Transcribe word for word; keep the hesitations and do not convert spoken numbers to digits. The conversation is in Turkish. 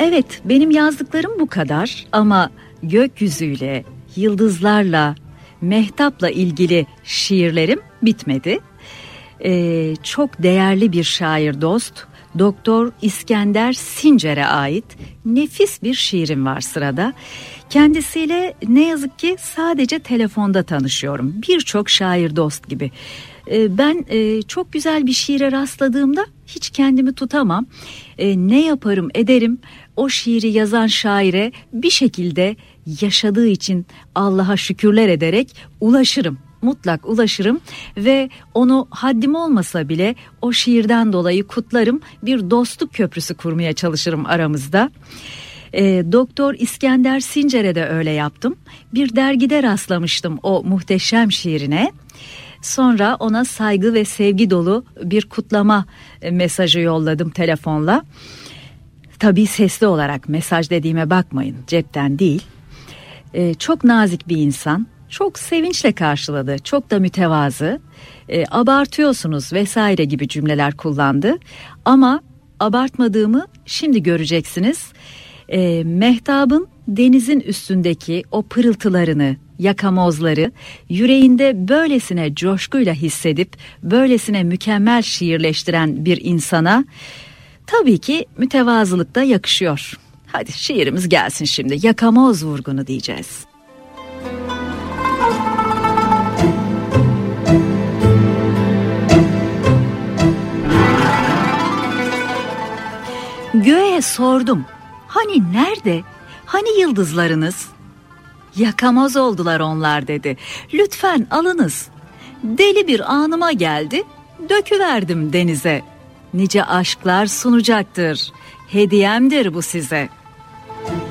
Evet, benim yazdıklarım bu kadar ama gökyüzüyle, yıldızlarla, mehtapla ilgili şiirlerim bitmedi. Ee, çok değerli bir şair dost, Doktor İskender Sincer'e ait nefis bir şiirim var sırada. Kendisiyle ne yazık ki sadece telefonda tanışıyorum. Birçok şair dost gibi. Ee, ben e, çok güzel bir şiire rastladığımda hiç kendimi tutamam. Ee, ne yaparım ederim, o şiiri yazan şaire bir şekilde yaşadığı için Allah'a şükürler ederek ulaşırım. Mutlak ulaşırım ve onu haddim olmasa bile o şiirden dolayı kutlarım. Bir dostluk köprüsü kurmaya çalışırım aramızda. E, Doktor İskender Sincer'e de öyle yaptım. Bir dergide rastlamıştım o muhteşem şiirine. Sonra ona saygı ve sevgi dolu bir kutlama mesajı yolladım telefonla. Tabii sesli olarak, mesaj dediğime bakmayın, cepten değil. E, çok nazik bir insan. Çok sevinçle karşıladı, çok da mütevazı, e, abartıyorsunuz vesaire gibi cümleler kullandı. Ama abartmadığımı şimdi göreceksiniz. E, mehtabın denizin üstündeki o pırıltılarını, yakamozları yüreğinde böylesine coşkuyla hissedip böylesine mükemmel şiirleştiren bir insana tabii ki mütevazılık da yakışıyor. Hadi şiirimiz gelsin şimdi, yakamoz vurgunu diyeceğiz. Göğe sordum, hani nerede, hani yıldızlarınız? Yakamoz oldular onlar dedi, lütfen alınız. Deli bir anıma geldi, döküverdim denize. Nice aşklar sunacaktır, hediyemdir bu size.